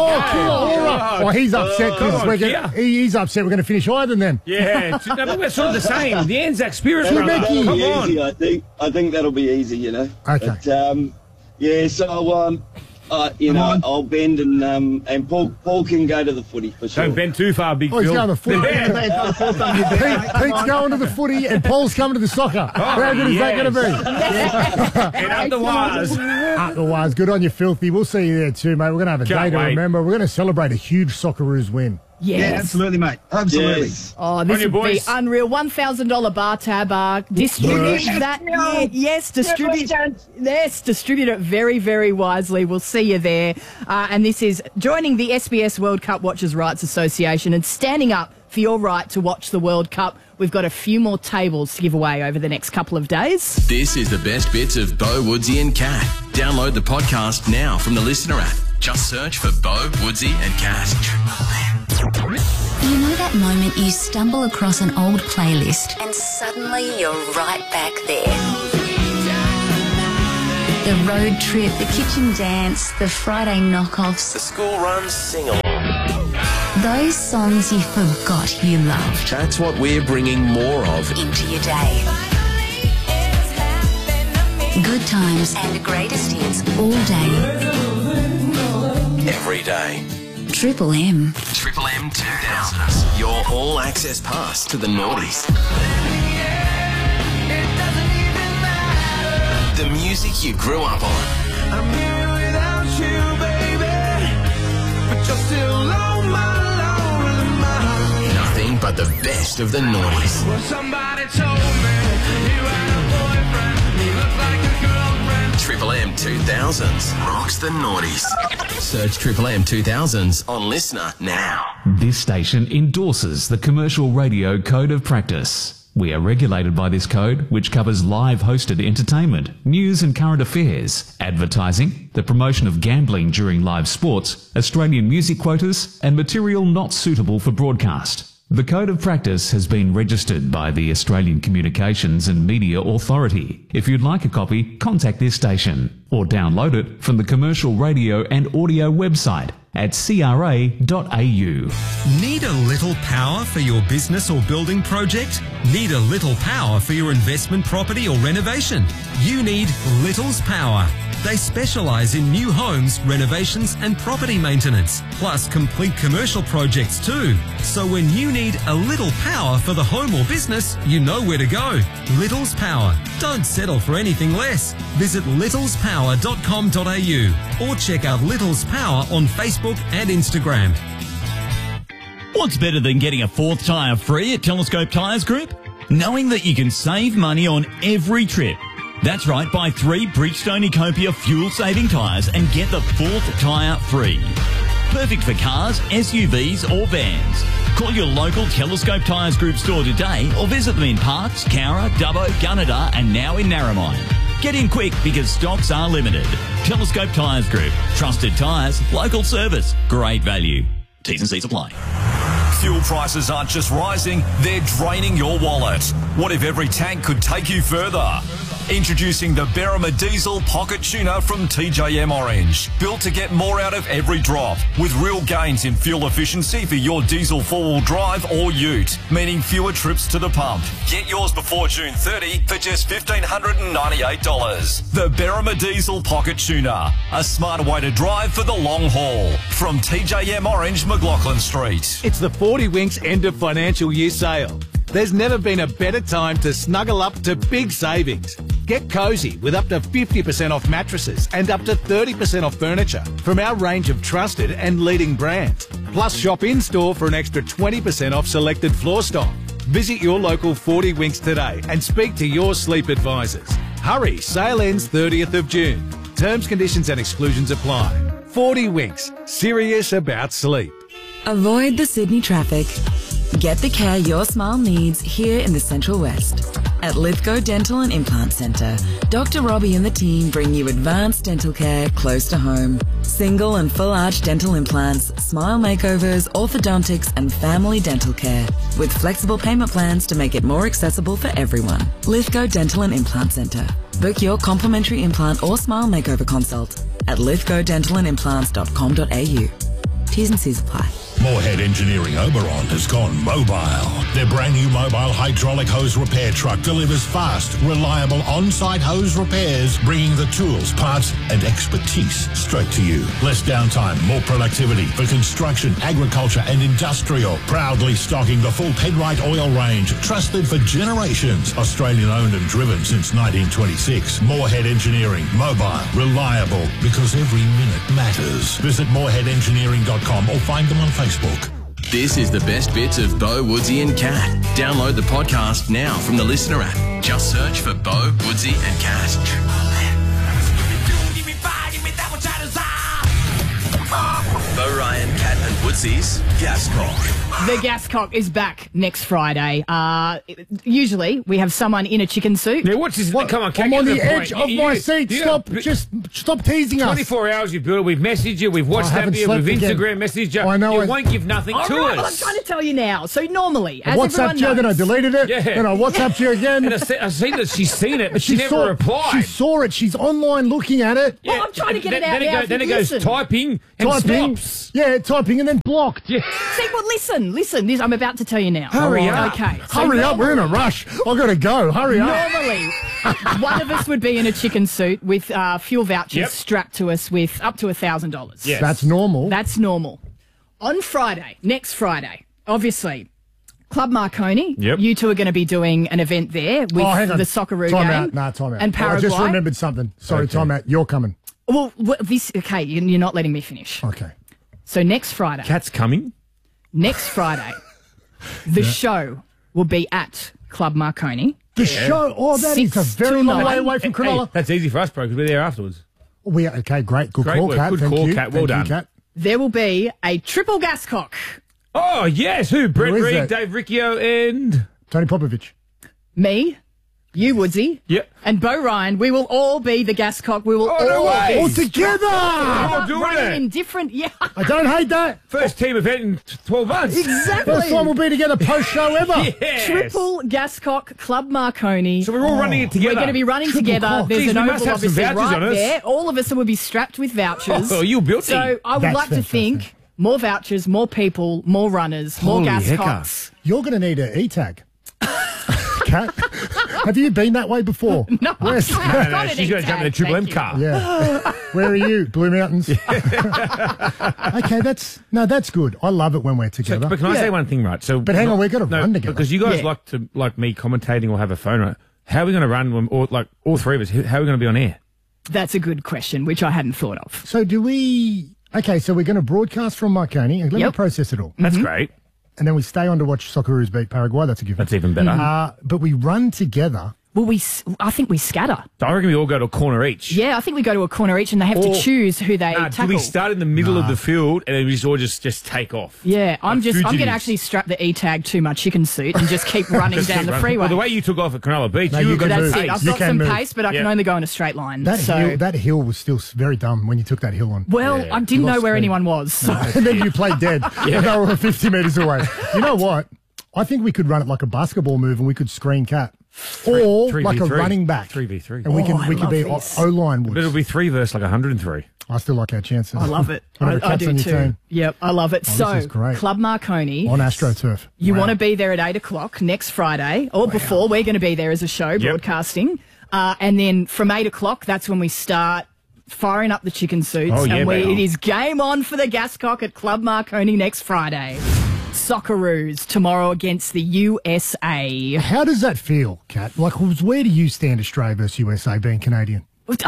Speaker 5: All right. Well, he's upset because he's upset we're going to finish higher than them.
Speaker 6: Yeah, we're sort of the same. The Anzac Spirit, brother.
Speaker 17: That'll
Speaker 6: Come
Speaker 17: be
Speaker 6: on.
Speaker 17: easy, I think that'll be easy, you know.
Speaker 5: Okay.
Speaker 17: But, so I'll bend and Paul can go to the footy for sure.
Speaker 6: Don't bend too far, big
Speaker 5: Oh, he's
Speaker 6: Phil.
Speaker 5: going to the footy. Pete's going to the footy and Paul's coming to the soccer. How good is that going to be?
Speaker 6: And up the wires.
Speaker 5: Up the wires. Good on you, Filthy. We'll see you there too, mate. We're going to have a day to remember. We're going to celebrate a huge Socceroos win.
Speaker 4: Yes.
Speaker 16: Yeah, absolutely, mate. Absolutely.
Speaker 17: Yes.
Speaker 4: Oh, this would be
Speaker 6: boys.
Speaker 4: unreal. $1,000 bar tab. Distribute that. Distribute it very, very wisely. We'll see you there. And this is joining the SBS World Cup Watchers' Rights Association and standing up for your right to watch the World Cup. We've got a few more tables to give away over the next couple of days.
Speaker 2: This is the best bits of Bo, Woodsy and Cat. Download the podcast now from the Listener app. Just search for Bo, Woodsy and Cat.
Speaker 15: You know that moment you stumble across an old playlist and suddenly you're right back there. The road trip, the kitchen dance, the Friday knockoffs.
Speaker 2: The school run sing-along.
Speaker 15: Those songs you forgot you loved.
Speaker 2: That's what we're bringing more of
Speaker 15: into your day. Good times and the greatest hits all day.
Speaker 2: every day.
Speaker 15: Triple M.
Speaker 2: Triple M 2000s. Your all-access pass to the noughties. The music you grew up on.
Speaker 18: I'm here without you, baby, but you're still on my lonely mind.
Speaker 2: Nothing but the best of the noughties.
Speaker 18: Well, somebody told me you had a boyfriend. He looked like a girlfriend.
Speaker 2: Triple M 2000s rocks the noughties. Search Triple M 2000s on Listener now.
Speaker 19: This station endorses the Commercial Radio Code of Practice. We are regulated by this code, which covers live hosted entertainment, news and current affairs, advertising, the promotion of gambling during live sports, Australian music quotas, and material not suitable for broadcast. The Code of Practice has been registered by the Australian Communications and Media Authority. If you'd like a copy, contact this station or download it from the Commercial Radio and Audio website at cra.au.
Speaker 20: Need a little power for your business or building project? Need a little power for your investment property or renovation? You need Little's Power. They specialise in new homes, renovations and property maintenance, plus complete commercial projects too. So when you need a little power for the home or business, you know where to go. Little's Power. Don't settle for anything less. Visit littlespower.com.au or check out Little's Power on Facebook and Instagram.
Speaker 21: What's better than getting a fourth tyre free at Telescope Tyres Group? Knowing that you can save money on every trip. That's right, buy 3 Bridgestone Ecopia fuel-saving tyres and get the fourth tyre free. Perfect for cars, SUVs or vans. Call your local Telescope Tyres Group store today or visit them in Parkes, Cowra, Dubbo, Gunnedah and now in Narromine. Get in quick because stocks are limited. Telescope Tyres Group. Trusted tyres, local service, great value. T's and C's apply.
Speaker 22: Fuel prices aren't just rising, they're draining your wallet. What if every tank could take you further? Introducing the Berrima Diesel Pocket Tuner from TJM Orange. Built to get more out of every drop, with real gains in fuel efficiency for your diesel four-wheel drive or ute, meaning fewer trips to the pump. Get yours before June 30 for just $1,598. The Berrima Diesel Pocket Tuner. A smarter way to drive for the long haul. From TJM Orange, McLaughlin Street.
Speaker 23: It's the 40 Winks end of financial year sale. There's never been a better time to snuggle up to big savings. Get cosy with up to 50% off mattresses and up to 30% off furniture from our range of trusted and leading brands. Plus shop in-store for an extra 20% off selected floor stock. Visit your local 40 Winks today and speak to your sleep advisors. Hurry, sale ends 30th of June. Terms, conditions and exclusions apply. 40 Winks, serious about sleep.
Speaker 24: Avoid the Sydney traffic. Get the care your smile needs here in the Central West. At Lithgow Dental and Implant Centre, Dr. Robbie and the team bring you advanced dental care close to home. Single and full arch dental implants, smile makeovers, orthodontics and family dental care with flexible payment plans to make it more accessible for everyone. Lithgow Dental and Implant Centre. Book your complimentary implant or smile makeover consult at lithgowdentalandimplants.com.au. T's and C's apply.
Speaker 25: Moorhead Engineering Oberon has gone mobile. Their brand new mobile hydraulic hose repair truck delivers fast, reliable on-site hose repairs, bringing the tools, parts and expertise straight to you. Less downtime, more productivity for construction, agriculture and industrial. Proudly stocking the full Penrite oil range, trusted for generations. Australian owned and driven since 1926. Moorhead Engineering, mobile, reliable, because every minute matters. Visit moorheadengineering.com or find them on Facebook.
Speaker 2: This is the best bits of Bo, Woodsy and Cat. Download the podcast now from the Listener app. Just search for Bo, Woodsy and Cat. Bo, Ryan, Cat and Woodsy's Gas Cock.
Speaker 4: The Gas Cock is back next Friday. Usually we have someone in a chicken suit.
Speaker 6: Yeah, what's this? Come on,
Speaker 5: I'm on the edge of my seat. Stop teasing us.
Speaker 6: 24 hours you build. We've messaged you. We've WhatsApped you. We've Instagram messaged you.
Speaker 5: I know.
Speaker 6: You won't give nothing to us.
Speaker 4: Well, I'm trying to tell you now. So normally, as
Speaker 5: WhatsApped you, then I deleted it.
Speaker 6: Yeah.
Speaker 5: Then I WhatsApped you again.
Speaker 6: And I've seen that she's seen it, but she never replied.
Speaker 5: She saw it. She's online looking at it.
Speaker 4: Well, I'm trying to get it out now.
Speaker 6: Then it goes typing and stops.
Speaker 5: Yeah, typing and then blocked.
Speaker 6: Yeah.
Speaker 4: See, well, listen. This I'm about to tell you now.
Speaker 5: Hurry up.
Speaker 4: Okay. So
Speaker 5: Hurry up. We're in a rush. I've got to go. Hurry up.
Speaker 4: Normally, one of us would be in a chicken suit with fuel vouchers strapped to us with up to $1,000.
Speaker 5: Yes. That's normal.
Speaker 4: That's normal. On Friday, next Friday, obviously, Club Marconi, you two are going to be doing an event there with the Socceroo
Speaker 5: time
Speaker 4: game.
Speaker 5: Out. Nah, time out.
Speaker 4: And Paraguay.
Speaker 5: I just remembered something. Sorry, time out. You're coming.
Speaker 4: Well, okay, you're not letting me finish.
Speaker 5: Okay.
Speaker 4: So next Friday.
Speaker 6: Cat's coming?
Speaker 4: Next Friday, the show will be at Club Marconi.
Speaker 5: The show? Oh, that is a very long way away from Cronulla.
Speaker 6: Hey, that's easy for us, bro, because we're there afterwards.
Speaker 5: Okay, great. Good call, Cat.
Speaker 6: Good call, Cat. Well done.
Speaker 5: Cat.
Speaker 4: There will be a triple gas cock.
Speaker 6: Oh, yes. Who? Brett
Speaker 5: Who is
Speaker 6: Reed,
Speaker 5: that?
Speaker 6: Dave Riccio, and...
Speaker 5: Tony Popovich.
Speaker 4: Me, you, Woodsy,
Speaker 6: Yep.
Speaker 4: and Bo Ryan, we will all be the Gascock. We will
Speaker 6: no way.
Speaker 4: be
Speaker 5: All together!
Speaker 6: all doing
Speaker 4: running
Speaker 6: it.
Speaker 4: in different. Yeah,
Speaker 5: I don't hate that.
Speaker 6: First team event in 12 months.
Speaker 4: exactly.
Speaker 5: First time we'll be together post-show ever.
Speaker 6: Yes.
Speaker 4: Triple Gascock Club Marconi.
Speaker 6: So we're all running it together.
Speaker 4: We're going to be running
Speaker 5: Triple
Speaker 4: together.
Speaker 5: cock.
Speaker 4: There's
Speaker 6: Jeez,
Speaker 4: an
Speaker 6: we must
Speaker 4: oval
Speaker 6: have some
Speaker 4: obviously
Speaker 6: vouchers
Speaker 4: right
Speaker 6: on us.
Speaker 4: there. All of us will be strapped with vouchers.
Speaker 6: Oh, you built
Speaker 4: So
Speaker 6: it.
Speaker 4: I would
Speaker 5: That's
Speaker 4: like to
Speaker 5: fantastic.
Speaker 4: think more vouchers, more people, more runners, more
Speaker 6: Holy
Speaker 4: Gascocks.
Speaker 5: You're going to need an E-tag. Kat, have you been that way before?
Speaker 4: No,
Speaker 5: Where's
Speaker 6: No,
Speaker 4: Got an
Speaker 6: she's going to jump in a
Speaker 4: E-tag,
Speaker 6: Triple M
Speaker 4: thank you.
Speaker 6: car.
Speaker 5: Yeah. Where are you? Blue Mountains? Okay, that's good. I love it when we're together.
Speaker 6: But can I say one thing, right? So,
Speaker 5: But hang on, we've got to run together.
Speaker 6: Because you guys
Speaker 4: Yeah.
Speaker 6: like me commentating or have a phone, right? How are we going to run when, or like all three of us? How are we going to be on air?
Speaker 4: That's a good question, which I hadn't thought of.
Speaker 5: So do we... Okay, so we're going to broadcast from Marconi and let me
Speaker 4: Yep.
Speaker 5: process it all.
Speaker 6: That's great.
Speaker 5: And then we stay on to watch Socceroos beat Paraguay. That's a given.
Speaker 6: That's even better.
Speaker 5: But we run together.
Speaker 4: Well, I think we scatter.
Speaker 6: I reckon we all go to a corner each.
Speaker 4: Yeah, I think we go to a corner each and they have
Speaker 6: Or-
Speaker 4: to choose who they
Speaker 6: Do
Speaker 4: tackle.
Speaker 6: we start in the middle of the field and then we just all just take off?
Speaker 4: Yeah, I'm going to
Speaker 6: fugitives.
Speaker 4: actually strap the E-tag to my chicken suit and just keep running
Speaker 6: Just
Speaker 4: down
Speaker 6: keep
Speaker 4: the
Speaker 6: running.
Speaker 4: freeway.
Speaker 6: Well, the way you took off at Cronulla Beach,
Speaker 5: No,
Speaker 6: you
Speaker 5: you
Speaker 6: were
Speaker 5: can
Speaker 6: going
Speaker 5: move.
Speaker 6: to
Speaker 4: That's it. I've
Speaker 5: You
Speaker 4: got
Speaker 5: can
Speaker 4: some
Speaker 5: move.
Speaker 4: pace, but I can
Speaker 6: Yeah.
Speaker 4: only go in a straight line.
Speaker 5: That hill was still very dumb when you took that hill on.
Speaker 4: Well,
Speaker 6: Yeah.
Speaker 4: I didn't
Speaker 5: You
Speaker 4: know
Speaker 5: lost
Speaker 4: where
Speaker 5: speed.
Speaker 4: anyone was. So.
Speaker 5: And then you played dead. And they were 50 metres away. You know what? I think we could run it like a basketball move and we could screen Cat. Or
Speaker 6: 3v3.
Speaker 5: like a running back.
Speaker 6: 3v3.
Speaker 5: And we
Speaker 4: I
Speaker 5: could
Speaker 4: love
Speaker 5: be
Speaker 4: this.
Speaker 5: O-line
Speaker 6: But
Speaker 5: Woods.
Speaker 6: it'll be 3 versus like 103.
Speaker 5: I still like our chances.
Speaker 4: I love it.
Speaker 5: Whenever
Speaker 4: I
Speaker 5: Cat's
Speaker 4: do
Speaker 5: on your
Speaker 4: too.
Speaker 5: team.
Speaker 4: Yep, I love it.
Speaker 5: Oh, this
Speaker 4: So,
Speaker 5: is great.
Speaker 4: Club Marconi.
Speaker 5: On AstroTurf.
Speaker 4: You
Speaker 5: Wow.
Speaker 4: want to be there at 8 o'clock next Friday or before. We're going to be there as a show broadcasting. And then from 8 o'clock, that's when we start firing up the chicken suits.
Speaker 6: Oh, yeah,
Speaker 4: and
Speaker 6: baby.
Speaker 4: it is game on for the Gascock at Club Marconi next Friday. Socceroos tomorrow against the USA.
Speaker 5: How does that feel, Kat? Like, where do you stand, Australia versus USA, being Canadian?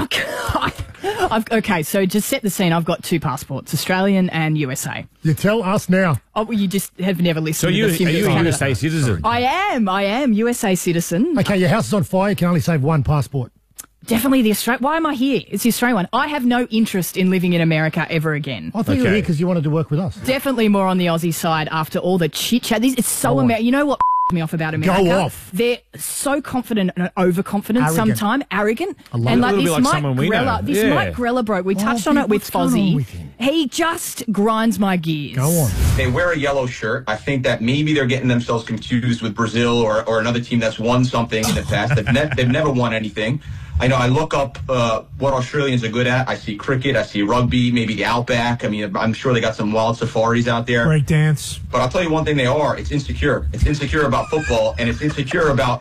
Speaker 4: Okay, so just set the scene. I've got 2 passports, Australian and USA.
Speaker 5: You tell us now.
Speaker 4: Oh, well, you just have never
Speaker 6: So
Speaker 4: listened
Speaker 6: you,
Speaker 4: to
Speaker 6: are
Speaker 4: the few
Speaker 6: you a
Speaker 4: Canada.
Speaker 6: USA citizen?
Speaker 4: I am USA citizen.
Speaker 5: Okay, your house is on fire. You can only save one passport.
Speaker 4: Definitely the Australian. Why am I here? It's the Australian one. I have no interest in living in America ever again.
Speaker 5: I thought you were here because you wanted to work with us.
Speaker 4: Definitely more on the Aussie side after all the chit chat. It's so
Speaker 5: Go on.
Speaker 4: American. You know what me off about America?
Speaker 5: Go off.
Speaker 4: They're so confident and overconfident
Speaker 5: Arrogant.
Speaker 4: sometimes, arrogant.
Speaker 5: I love
Speaker 4: And
Speaker 5: it.
Speaker 4: like
Speaker 6: A little
Speaker 4: this
Speaker 6: bit like
Speaker 4: Mike
Speaker 6: someone we know.
Speaker 4: Grella, this
Speaker 6: Yeah.
Speaker 4: Mike Grella bloke, we touched on it with
Speaker 5: what's going on
Speaker 4: Fozzie.
Speaker 5: with him?
Speaker 4: He just grinds my gears.
Speaker 5: Go on.
Speaker 14: They wear a yellow shirt. I think that maybe they're getting themselves confused with Brazil or another team that's won something in the past. They've never won anything. I know I look up what Australians are good at. I see cricket, I see rugby, maybe the outback. I mean, I'm sure they got some wild safaris out there.
Speaker 1: Breakdance.
Speaker 14: But I'll tell you one thing they are. It's insecure. It's insecure about football, and it's insecure about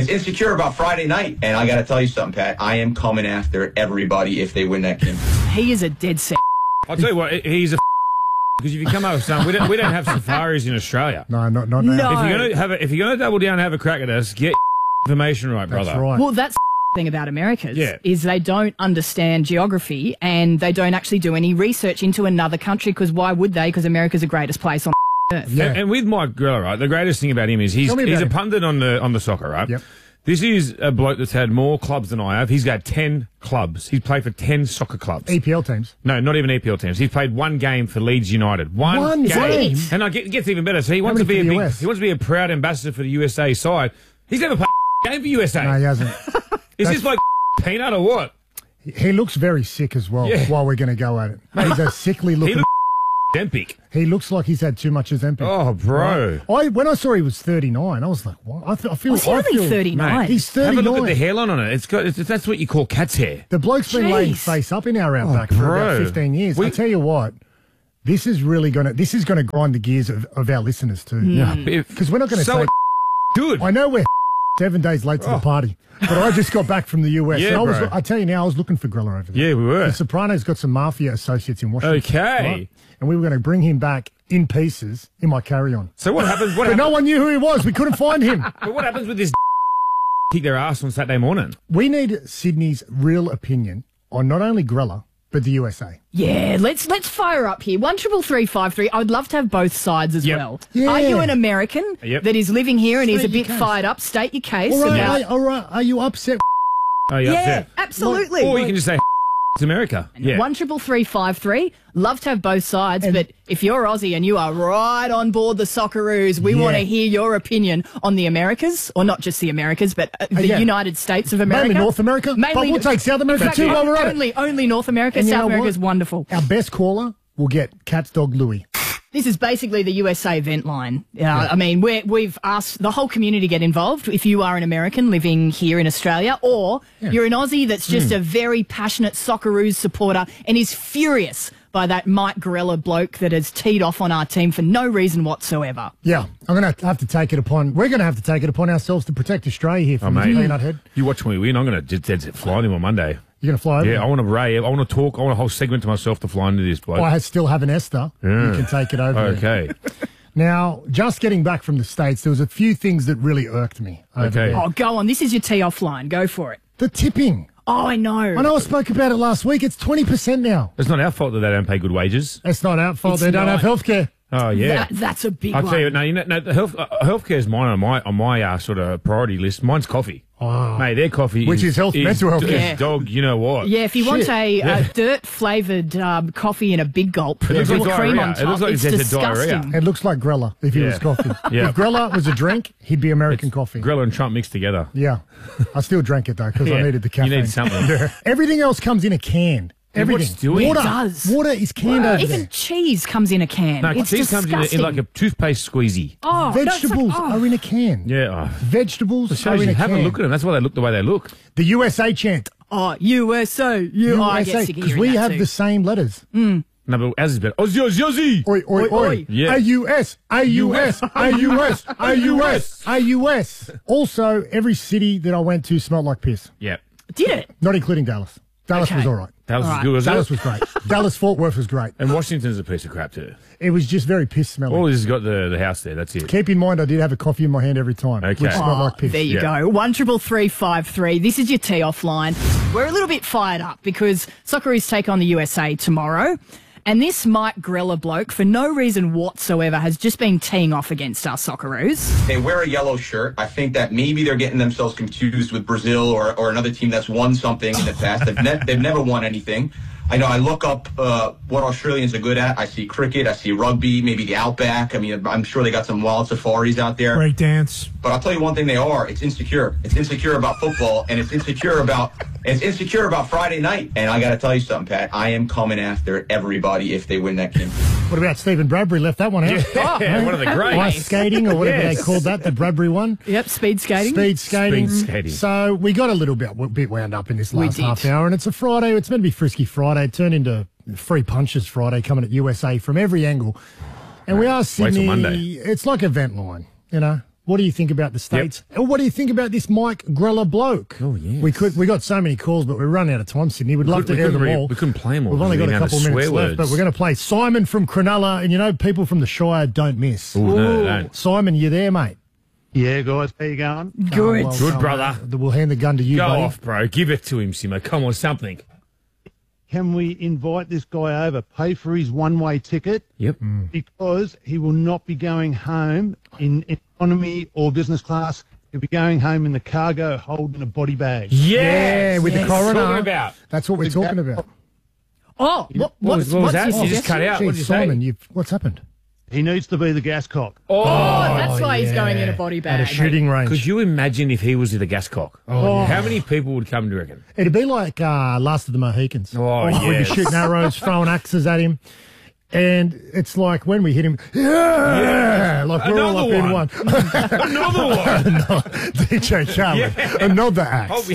Speaker 14: Friday night. And I got to tell you something, Pat. I am coming after everybody if they win that game.
Speaker 4: He is a dead set.
Speaker 6: I'll tell you what, he's a because if you come up with something, we don't have safaris in Australia.
Speaker 5: No, not now.
Speaker 4: No.
Speaker 6: If you're gonna double down and have a crack at us, get information right, brother.
Speaker 5: That's right.
Speaker 4: Well, that's the thing about Americans
Speaker 6: Yeah.
Speaker 4: is they don't understand geography and they don't actually do any research into another country because why would they? Because America's the greatest place on earth.
Speaker 5: Yeah.
Speaker 6: And with Mike Grella, right, the greatest thing about him is he's
Speaker 5: Tell me about
Speaker 6: a
Speaker 5: him.
Speaker 6: pundit on the soccer, right?
Speaker 5: Yep.
Speaker 6: This is a bloke that's had more clubs than I have. He's got 10 clubs. He's played for 10 soccer clubs.
Speaker 5: EPL teams.
Speaker 6: No, not even EPL teams. He's played one game for Leeds United. One
Speaker 5: game?
Speaker 6: And it gets even better. So he wants to
Speaker 5: many
Speaker 6: be
Speaker 5: for the US?
Speaker 6: he wants to be a proud ambassador for the USA side. He's never played a game for USA.
Speaker 5: No, he hasn't.
Speaker 6: Is this like peanut or what?
Speaker 5: He looks very sick as well.
Speaker 6: Yeah.
Speaker 5: While we're going to go at it, he's a sickly
Speaker 6: He
Speaker 5: looking.
Speaker 6: looks Zempic.
Speaker 5: He looks like he's had too much Ozempic.
Speaker 6: Oh, bro.
Speaker 5: When I saw he was 39, I was like, what? I feel.
Speaker 4: Was he only 39?
Speaker 6: Mate,
Speaker 5: He's
Speaker 6: have a
Speaker 5: 39.
Speaker 6: look at the hairline on it. That's what you call cat's hair.
Speaker 5: The bloke's been laying
Speaker 4: Jeez.
Speaker 5: face up in our outback for about
Speaker 6: bro.
Speaker 5: 15 years. I tell you what, this is gonna grind the gears of our listeners too.
Speaker 6: Yeah.
Speaker 5: Because we're not going to
Speaker 6: So
Speaker 5: say
Speaker 6: good.
Speaker 5: I know we're 7 days late to the party, but I just got back from the US.
Speaker 6: Yeah,
Speaker 5: and
Speaker 6: bro.
Speaker 5: I tell you now, I was looking for Grella over there.
Speaker 6: Yeah, we were.
Speaker 5: The Sopranos got some mafia associates in Washington.
Speaker 6: Okay.
Speaker 5: right? And we were going to bring him back in pieces in my carry-on.
Speaker 6: So what happens?
Speaker 5: But no one knew who he was. We couldn't find him.
Speaker 6: But what happens with this kick their ass on Saturday morning?
Speaker 5: We need Sydney's real opinion on not only Grella, but the USA.
Speaker 4: Yeah, let's fire up here. 13353. I would love to have both sides as
Speaker 6: Yep.
Speaker 4: well.
Speaker 5: Yeah.
Speaker 4: Are you an American
Speaker 6: Yep.
Speaker 4: that is living here and is a
Speaker 5: State your
Speaker 4: bit
Speaker 5: case.
Speaker 4: fired up? State your case.
Speaker 5: All right,
Speaker 4: about-
Speaker 5: all right. Are you upset?
Speaker 6: Oh, yeah,
Speaker 4: yeah,
Speaker 6: upset.
Speaker 4: absolutely.
Speaker 6: Or you can just say It's America. Yeah.
Speaker 4: 133353. Love to have both sides, but if you're Aussie and you are right on board the Socceroos, we want to hear your opinion on the Americas, or not just the Americas, but the United States of America.
Speaker 5: Mainly North America, but we'll take South America too while we're at it.
Speaker 4: Only North America.
Speaker 5: And
Speaker 4: South America is wonderful.
Speaker 5: Our best caller will get Cat's dog Louie.
Speaker 4: This is basically the USA event line. I mean, we've asked the whole community to get involved. If you are an American living here in Australia, or you're an Aussie that's just a very passionate Socceroos supporter and is furious by that Mike Grella bloke that has teed off on our team for no reason whatsoever.
Speaker 5: Yeah, we're going to have to take it upon ourselves to protect Australia here from the peanut head.
Speaker 6: You watch me win. I'm going to just fly him on Monday.
Speaker 5: You're going to fly over?
Speaker 6: Yeah, I want to rave. I want to talk. I want a whole segment to myself to fly into this bloke.
Speaker 5: I still have an Esther. You can take it over.
Speaker 6: Okay.
Speaker 5: Now, just getting back from the States, there was a few things that really irked me.
Speaker 6: Okay.
Speaker 4: Oh, go on. This is your tee off line. Go for it.
Speaker 5: The tipping.
Speaker 4: Oh, I know.
Speaker 5: I spoke about it last week. It's 20% now.
Speaker 6: It's not our fault that they don't pay good wages.
Speaker 5: It's not our fault. They don't have healthcare.
Speaker 6: Oh yeah,
Speaker 4: that's a big
Speaker 6: I'll
Speaker 4: one.
Speaker 6: tell you, no, the healthcare is mine on my sort of priority list. Mine's coffee.
Speaker 5: Oh.
Speaker 6: Mate, their coffee
Speaker 5: Which is mental health care.
Speaker 6: is dog, you know what?
Speaker 4: Yeah, if you want a dirt-flavoured coffee in a big gulp with cream on top,
Speaker 6: it looks like
Speaker 4: it's
Speaker 6: it's
Speaker 4: disgusting.
Speaker 5: It looks like Grella if he was coffee.
Speaker 6: Yeah.
Speaker 5: If Grella was a drink, he'd be American coffee.
Speaker 6: Grella and Trump mixed together.
Speaker 5: Yeah. I still drank it, though, because I needed the caffeine.
Speaker 6: You need something.
Speaker 5: Everything else comes in a can. Everything.
Speaker 6: What's doing?
Speaker 5: Water.
Speaker 4: It does.
Speaker 5: Water is canned over
Speaker 4: Even
Speaker 5: there.
Speaker 4: cheese comes in a can.
Speaker 6: No,
Speaker 4: it's
Speaker 6: cheese
Speaker 4: disgusting.
Speaker 6: comes in like a toothpaste squeezy.
Speaker 4: Oh,
Speaker 5: Vegetables are in a can.
Speaker 6: Yeah.
Speaker 5: Vegetables are in a can.
Speaker 6: Have a look at them. That's why they look the way they look.
Speaker 5: The USA chant.
Speaker 4: Oh, USA. I get sick of
Speaker 5: because
Speaker 4: hearing
Speaker 5: we
Speaker 4: that
Speaker 5: have
Speaker 4: too.
Speaker 5: the same letters.
Speaker 6: No, but ours is better. Aussie, Aussie, Aussie.
Speaker 5: Oi, oi, oi.
Speaker 6: Yeah.
Speaker 5: A-U-S, A-U-S, A-U-S, A-U-S, A-U-S. Also, every city that I went to smelled like piss.
Speaker 6: Yeah.
Speaker 4: Did it?
Speaker 5: Not including Dallas. Dallas was all right.
Speaker 6: Dallas was good, was
Speaker 5: Dallas
Speaker 6: it?
Speaker 5: was great. Dallas Fort Worth was great.
Speaker 6: And Washington's a piece of crap too.
Speaker 5: It was just very piss smelling.
Speaker 6: All this has got the house there. That's it.
Speaker 5: Keep in mind, I did have a coffee in my hand every time, which smelled like piss.
Speaker 4: There you go. 133353. This is your tee off line. We're a little bit fired up because Socceroos take on the USA tomorrow. And this Mike Grella bloke, for no reason whatsoever, has just been teeing off against our Socceroos.
Speaker 14: They wear a yellow shirt. I think that maybe they're getting themselves confused with Brazil or another team that's won something in the past. They've never won anything. I know I look up what Australians are good at. I see cricket, I see rugby, maybe the Outback. I mean, I'm sure they got some wild safaris out there.
Speaker 5: Break dance.
Speaker 14: But I'll tell you one thing they are. It's insecure. It's insecure about football, and it's insecure about Friday night. And I got to tell you something, Pat. I am coming after everybody if they win that game.
Speaker 5: What about Stephen Bradbury left that one out?
Speaker 6: Yeah, one of the greats.
Speaker 5: Ice skating or whatever they called that, the Bradbury one.
Speaker 4: Yep, speed skating.
Speaker 5: Speed skating.
Speaker 6: Speed skating.
Speaker 5: So we got a little bit wound up in this last half hour, and it's a Friday. It's meant to be Frisky Friday. It turned into Free Punches Friday, coming at USA from every angle. And we are Sydney.
Speaker 6: till Monday.
Speaker 5: It's like event line, you know. What do you think about the States? And what do you think about this Mike Grella bloke?
Speaker 6: Oh, yes.
Speaker 5: We got so many calls, but we're running out of time, Sydney. We'd love to hear them all.
Speaker 6: We couldn't play them all.
Speaker 5: We've only got a couple of minutes left, but we're going to play Simon from Cronulla, and you know, people from the Shire don't miss.
Speaker 6: Ooh, no, they don't.
Speaker 5: Simon, you there, mate?
Speaker 1: Yeah, guys, how you going?
Speaker 4: Good.
Speaker 6: Good, brother.
Speaker 5: We'll hand the gun to you,
Speaker 6: Go
Speaker 5: buddy.
Speaker 6: off, bro. Give it to him, Simo. Come on, something.
Speaker 1: Can we invite this guy over, pay for his one-way ticket?
Speaker 6: Yep.
Speaker 1: Because he will not be going home in economy or business class. He'll be going home in the cargo hold in a body bag.
Speaker 5: Yeah, with the coroner.
Speaker 6: Talking about.
Speaker 5: That's what we're talking about.
Speaker 4: Oh,
Speaker 6: What was that? You just cut out. What did you say?
Speaker 5: Simon, what's happened?
Speaker 1: He needs to be the gas cock.
Speaker 4: Oh, that's why he's
Speaker 5: yeah.
Speaker 4: going in a body bag.
Speaker 5: At a shooting range.
Speaker 6: Could you imagine if he was the gas cock?
Speaker 5: Oh, yeah.
Speaker 6: How many people would come, do you reckon?
Speaker 5: It'd be like Last of the Mohicans.
Speaker 6: Oh,
Speaker 5: We'd be
Speaker 6: yes.
Speaker 5: shooting arrows, throwing axes at him. And it's like when we hit him, like we're all up in one.
Speaker 6: Another one.
Speaker 5: DJ Charlie, another axe.
Speaker 6: Oh,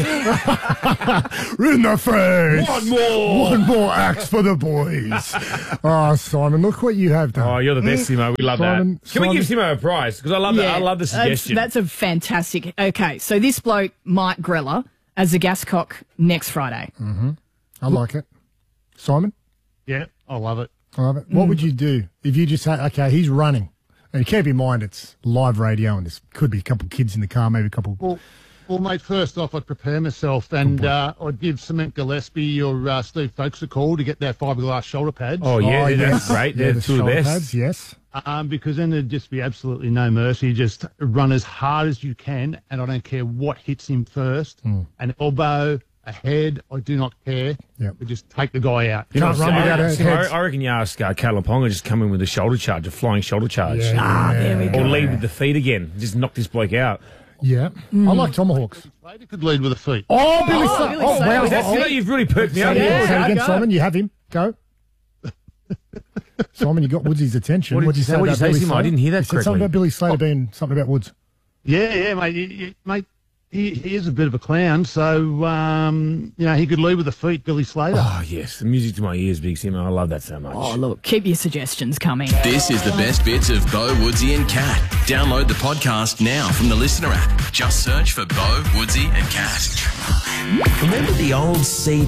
Speaker 6: yeah.
Speaker 5: In the face.
Speaker 6: One more.
Speaker 5: One more axe for the boys. Oh, Simon, look what you have done.
Speaker 6: Oh, you're the best, Simo. We love
Speaker 5: Simon,
Speaker 6: that. Can we give Simo a prize? Because I love that. I love the suggestion.
Speaker 4: That's a fantastic. Okay, so this bloke, Mike Grella, as a gas cock next Friday.
Speaker 5: Mm-hmm. I like it. Simon?
Speaker 1: Yeah, I love it.
Speaker 5: I love it. What would you do if you just had, okay, he's running. And keep in mind it's live radio and there could be a couple of kids in the car, maybe a couple.
Speaker 1: Well, mate, first off, I'd prepare myself and I'd give Cement Gillespie or Steve Folkes a call to get that fiberglass shoulder pads.
Speaker 6: Oh, yeah,
Speaker 5: yes.
Speaker 6: that's great.
Speaker 5: Yeah,
Speaker 6: They're two of the best.
Speaker 5: pads, yes.
Speaker 1: Because then there'd just be absolutely no mercy. Just run as hard as you can, and I don't care what hits him first. An elbow, a head, I do not care.
Speaker 5: Yep.
Speaker 1: We just take the guy out.
Speaker 5: You can't run without a head.
Speaker 6: I reckon you ask Callum Ponga just come in with a shoulder charge, a flying shoulder charge.
Speaker 4: There we go.
Speaker 6: Or lead with the feet again. Just knock this bloke out.
Speaker 5: Yeah. I like tomahawks.
Speaker 1: Slater could lead with the feet.
Speaker 5: Oh, Billy Slater.
Speaker 4: Billy
Speaker 5: Oh, wow.
Speaker 6: That's you've really perked me up.
Speaker 5: Say again, Simon. You have him. Go. Simon, you got Woodsy's attention.
Speaker 6: What did you say? What did you say,
Speaker 5: Billy
Speaker 6: Simon? I
Speaker 5: Slater?
Speaker 6: didn't hear that
Speaker 5: You said
Speaker 6: correctly.
Speaker 5: something about Billy Slater being something about Woods.
Speaker 1: Yeah, mate. He is a bit of a clown, so he could lead with the feet, Billy Slater.
Speaker 6: Oh, yes. The music to my ears, Big Sim. I love that so much.
Speaker 4: Oh, look, keep your suggestions coming.
Speaker 2: This is the best bits of Bo, Woodsy and Cat. Download the podcast now from the Listener app. Just search for Bo, Woodsy and Cat.
Speaker 3: Remember the old CD